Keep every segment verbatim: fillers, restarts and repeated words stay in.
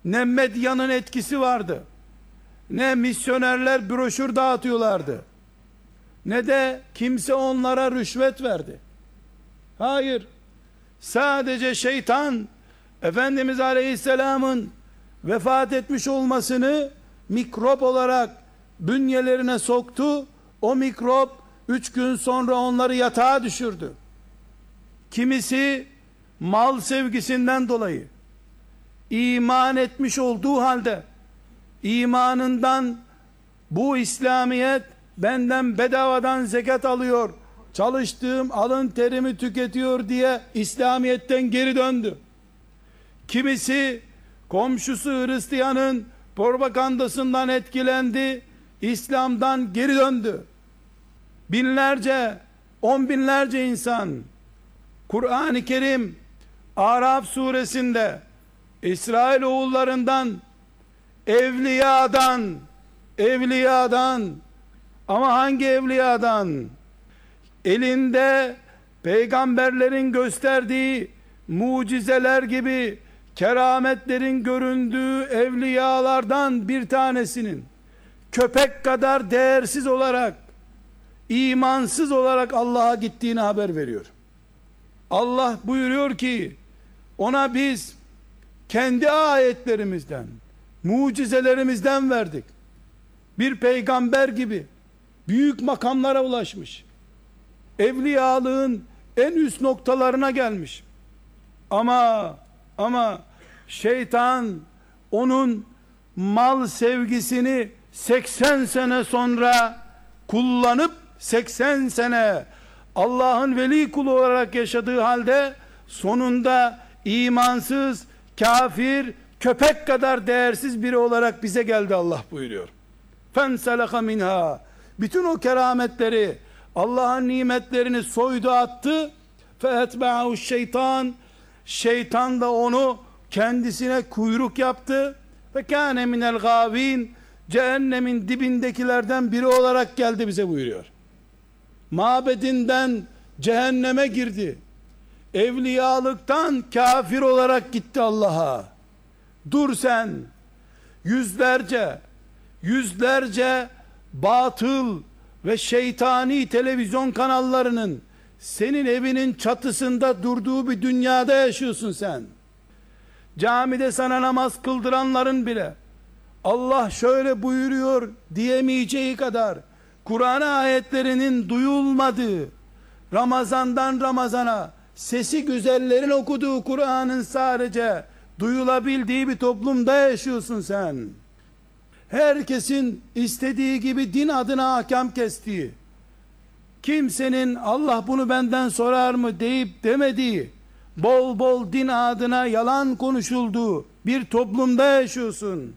ne medyanın etkisi vardı, ne misyonerler broşür dağıtıyorlardı, ne de kimse onlara rüşvet verdi. Hayır, sadece şeytan Efendimiz Aleyhisselam'ın vefat etmiş olmasını mikrop olarak bünyelerine soktu. O mikrop üç gün sonra onları yatağa düşürdü. Kimisi mal sevgisinden dolayı iman etmiş olduğu halde imanından, bu İslamiyet benden bedavadan zekat alıyor, çalıştığım alın terimi tüketiyor diye İslamiyet'ten geri döndü. Kimisi komşusu Hristiyanın propagandasından etkilendi, İslam'dan geri döndü. Binlerce, on binlerce insan Kur'an-ı Kerim Araf suresinde İsrail oğullarından, evliyadan, evliyadan, ama hangi evliyadan? Elinde peygamberlerin gösterdiği mucizeler gibi kerametlerin göründüğü evliyalardan bir tanesinin köpek kadar değersiz olarak, imansız olarak Allah'a gittiğini haber veriyor. Allah buyuruyor ki ona biz kendi ayetlerimizden, mucizelerimizden verdik. Bir peygamber gibi büyük makamlara ulaşmış, evliyalığın en üst noktalarına gelmiş. Ama ama şeytan onun mal sevgisini seksen sene sonra kullanıp seksen sene Allah'ın veli kulu olarak yaşadığı halde sonunda imansız, kafir, köpek kadar değersiz biri olarak bize geldi, Allah buyuruyor. Fenselaka minha, bütün o kerametleri, Allah'ın nimetlerini soydu attı. Feetba'u şeytan, şeytan da onu kendisine kuyruk yaptı. Ve kâne minel gâvîn, cehennemin dibindekilerden biri olarak geldi bize buyuruyor. Mabedinden cehenneme girdi. Evliyalıktan kafir olarak gitti Allah'a. Dur sen. Yüzlerce, yüzlerce batıl ve şeytani televizyon kanallarının senin evinin çatısında durduğu bir dünyada yaşıyorsun sen. Camide sana namaz kıldıranların bile Allah şöyle buyuruyor diyemeyeceği kadar Kur'an ayetlerinin duyulmadığı, Ramazandan Ramazana sesi güzellerin okuduğu Kur'an'ın sadece duyulabildiği bir toplumda yaşıyorsun sen. Herkesin istediği gibi din adına ahkam kestiği, kimsenin Allah bunu benden sorar mı deyip demediği, bol bol din adına yalan konuşulduğu bir toplumda yaşıyorsun.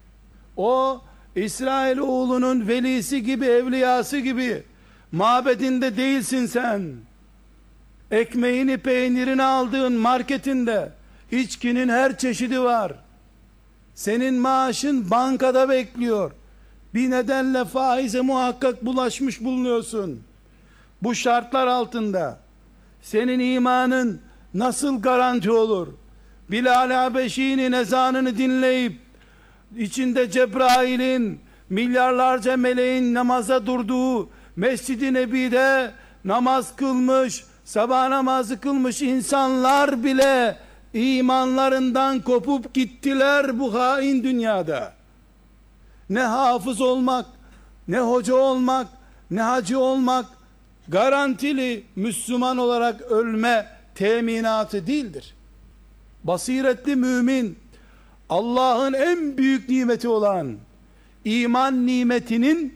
O İsrail oğlunun velisi gibi, evliyası gibi mabedinde değilsin sen. Ekmeğini, peynirini aldığın marketinde içkinin her çeşidi var. Senin maaşın bankada bekliyor. Bir nedenle faize muhakkak bulaşmış bulunuyorsun. Bu şartlar altında senin imanın nasıl garanti olur? Bilal Habeşi'nin ezanını dinleyip içinde Cebrail'in, milyarlarca meleğin namaza durduğu Mescid-i Nebi'de namaz kılmış, sabah namazı kılmış insanlar bile imanlarından kopup gittiler bu hain dünyada. Ne hafız olmak, ne hoca olmak, ne hacı olmak garantili Müslüman olarak ölme teminatı değildir. Basiretli mümin, Allah'ın en büyük nimeti olan iman nimetinin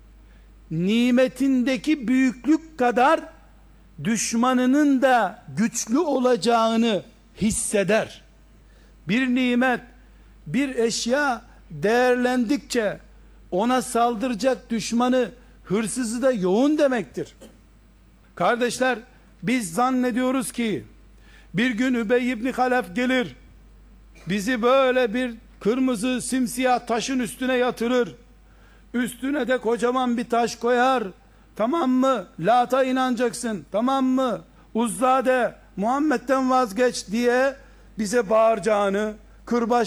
nimetindeki büyüklük kadar düşmanının da güçlü olacağını hisseder. Bir nimet, bir eşya değerlendikçe ona saldıracak düşmanı, hırsızı da yoğun demektir. Kardeşler, biz zannediyoruz ki bir gün Übey ibn Halef gelir, bizi böyle bir kırmızı simsiyah taşın üstüne yatırır, üstüne de kocaman bir taş koyar, tamam mı, Lat'a inanacaksın, tamam mı, Uzza'de Muhammed'den vazgeç diye bize bağıracağını, kırbaç